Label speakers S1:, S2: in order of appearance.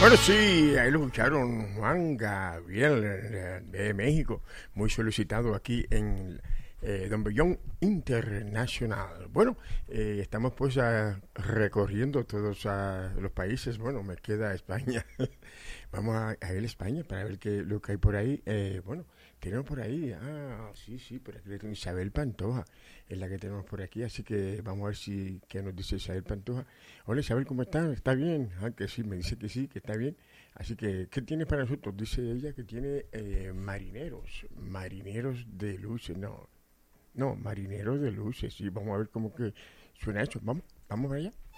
S1: Bueno, sí, ahí lo escucharon, Juan Gabriel de México, muy solicitado aquí en Don Bellón Internacional. Bueno, estamos pues recorriendo todos los países. Bueno, me queda España. Vamos a ir a España para ver qué lo que hay por ahí. Bueno, tenemos por ahí, sí, por aquí tenemos Isabel Pantoja, es la que tenemos por aquí, así que vamos a ver si qué nos dice Isabel Pantoja. Hola Isabel, ¿cómo está? ¿Está bien? Que sí, me dice que sí, que está bien. Así que, ¿qué tiene para nosotros? Dice ella que tiene marineros de luces, no, marineros de luces, sí, vamos a ver cómo que suena eso, vamos para allá.